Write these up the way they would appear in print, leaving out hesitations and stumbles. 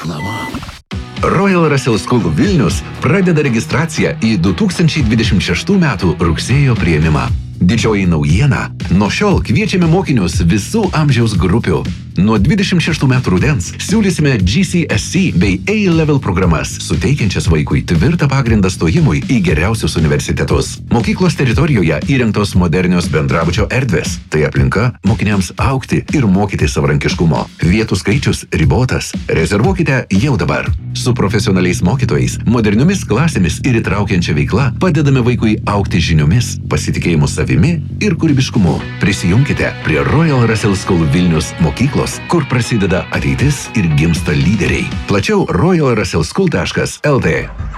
reklama. Royal Russell School Vilnius pradeda registraciją į 2026 metų rugsėjo priėmimą. Didžioji naujiena – nuo šiol kviečiame mokinius visų amžiaus grupių. Nuo 26 metų rudens siūlysime GCSE bei A-Level programas, suteikiančias vaikui tvirtą pagrindą stojimui į geriausius universitetus. Mokyklos teritorijoje įrengtos modernios bendrabučio erdvės. Tai aplinka mokiniams augti ir mokyti savarankiškumo. Vietų skaičius ribotas. Rezervuokite jau dabar. Su profesionaliais mokytojais, moderniomis klasėmis ir įtraukiančia veikla padedame vaikui augti žiniomis, pasitikėjimu savimi ir kūrybiškumu. Prisijunkite prie Royal Russell School Vilnius mokyklos, kur prasideda ateitis ir gimsta lyderiai. Plačiau royalrussellschool.lt.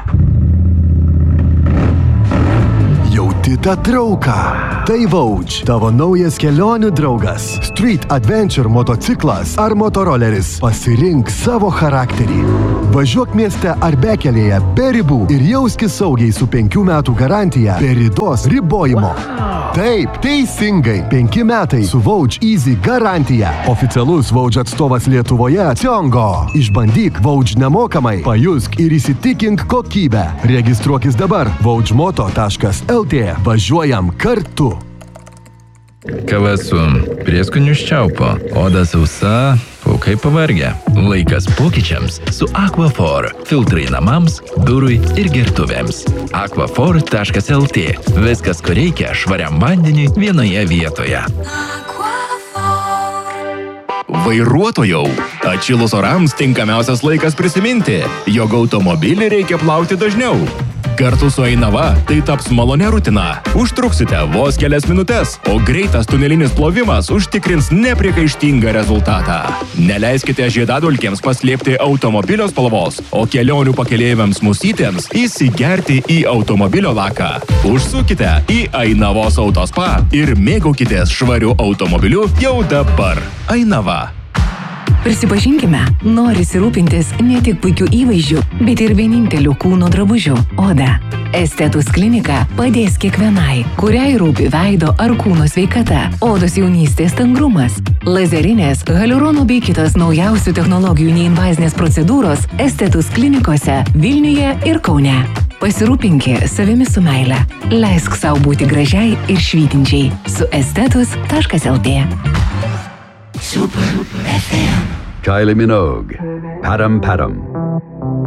Jauti tą trauką. Tai Vouch, tavo naujas kelionių draugas. Street Adventure motociklas ar motoroleris. Pasirink savo charakterį. Važiuok mieste ar bekelėje be ribų ir jauskis saugiai su 5 metų garantija be ridos ribojimo. Taip, teisingai. 5 metai su Vouch Easy garantija. Oficialus Vouch atstovas Lietuvoje Ciongo. Išbandyk Vouch nemokamai, pajusk ir įsitikink kokybę. Registruokis dabar vouchmoto.lt. Važiuojam kartu. Kava su prieskoniu iš čiaupo, oda sausa, plaukai pavargę. Laikas pokyčiams su Aquaphor. Filtrai namams, biurui ir gertuvėms. Aquaphor.lt. Viskas, ko reikia švariam vandeniui vienoje vietoje. Vairuotojau, atšilus orams tinkamiausias laikas prisiminti, jog automobilį reikia plauti dažniau. Kartu su Ainava tai taps malonė rutina. Užtruksite vos kelias minutes, o greitas tunelinis plovimas užtikrins nepriekaištingą rezultatą. Neleiskite žiedadulkėms paslėpti automobilio spalvos, o kelionių pakeleiviams musytėms įsigerti į automobilio laką. Užsukite į Ainavos autospa ir mėgaukitės švariu automobiliu jau dabar. Ainava. Prisipažinkime, norisi rūpintis ne tik puikiu įvaizdžiu, bet ir vieninteliu kūno drabužiu – oda. Estetus klinika padės kiekvienai, kuriai rūpi veido ar kūno sveikata, odos jaunystės stangrumas. Lazerinės, hialurono bei kitos naujausių technologijų neinvazinės procedūros Estetus klinikose Vilniuje ir Kaune. Pasirūpinki savimi su meile. Leisk sau būti gražiai ir švytinčiai su estetus.lt. Super FM. Kylie Minogue, Padam Padam.